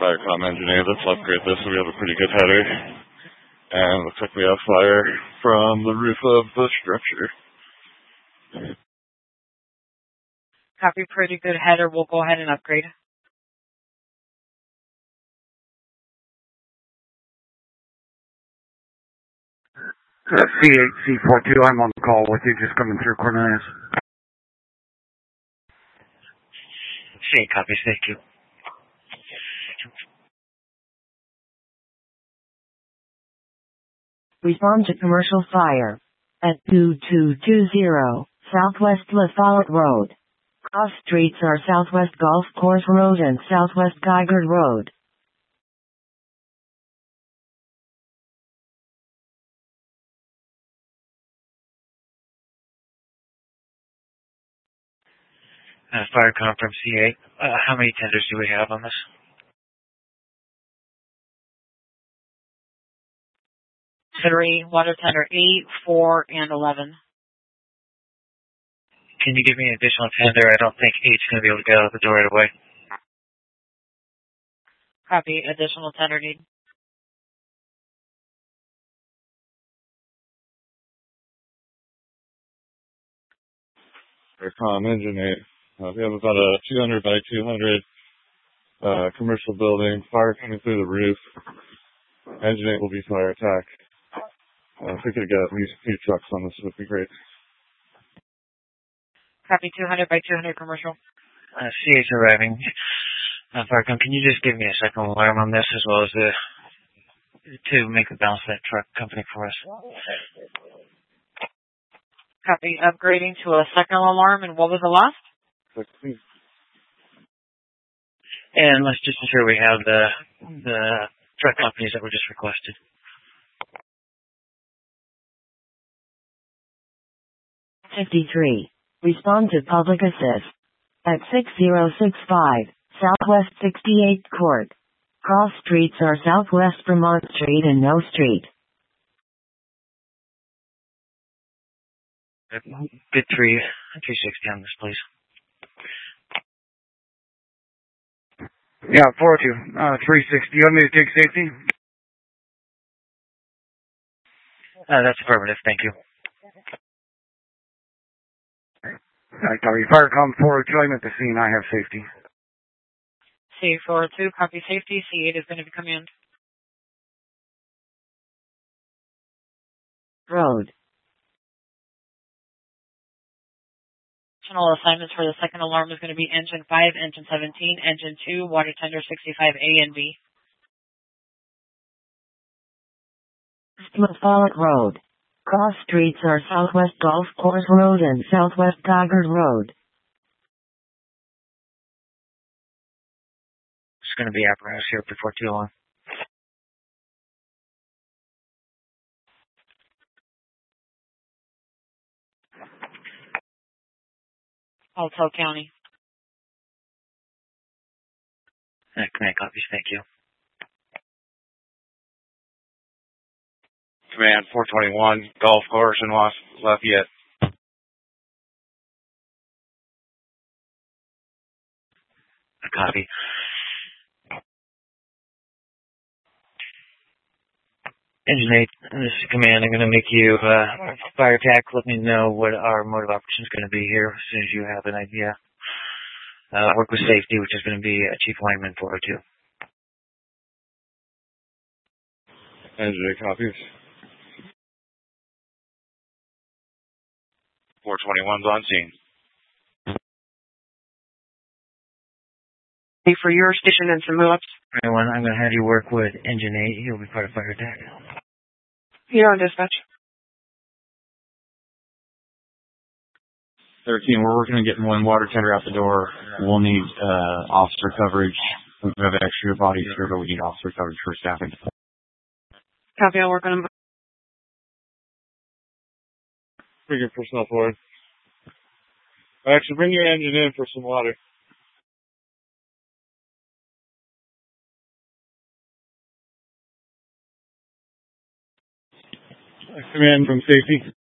Firecom engineer. Let's upgrade this so we have a pretty good header. And looks like we have fire from the roof of the structure. Copy, pretty good header. We'll go ahead and upgrade. C8, C42, I'm on the call with you, just coming through Cornelius. C8 copies, thank you. Respond to commercial fire at 2220 Southwest La Follette Road. Cross streets are Southwest Golf Course Road and Southwest Geiger Road. Firecom from C8. How many tenders do we have on this? 3, water tender 8, 4, and 11. Can you give me an additional tender? I don't think 8's going to be able to get out the door right away. Copy, additional tender need. Firecom engineer. We have about a 200 by 200 commercial building. Fire coming through the roof. Engineer will be fire attack. If we could get at least 2 trucks on this, would be great. Copy, 200 by 200 commercial. C8's arriving. Firecom, can you just give me a second alarm on this as well as to make the balance of that truck company for us? Copy, upgrading to a second alarm, and what was the last? 16. And let's just ensure we have the truck companies that were just requested. '53. Respond to public assist at 6065 Southwest 68th Court. Cross streets are Southwest Vermont Street and No Street. Bid 360 on this, please. Yeah, 42, 360. You want me to take safety? That's affirmative, thank you. I tell you, Firecom 402, I'm at the scene, I have safety. C402, copy safety. C8 is going to be command. Road. Additional assignments for the second alarm is going to be engine 5, engine 17, engine 2, water tender 65A and B. La Follette Road. Cross streets are Southwest Golf Course Road and Southwest Geiger Road. It's going to be apparatus here before too long. Alto County. Command copies, thank you. Command 421, golf course in Lafayette. A copy. Engine 8, this is command. I'm going to make you fire attack. Let me know what our mode of operation is going to be here as soon as you have an idea. Work with safety, which is going to be Chief Lineman 402. Engine 8 copies. 421's on scene. For your station and some move-ups. Everyone, I'm going to have you work with Engine 8. He'll be part of fire attack. You're on dispatch. 13, we're working on getting one water tender out the door. We'll need officer coverage. We have extra bodies here, but we need officer coverage for staffing. Copy, I'll work on them. Bring your personnel forward. Actually, bring your engine in for some water. Command from safety.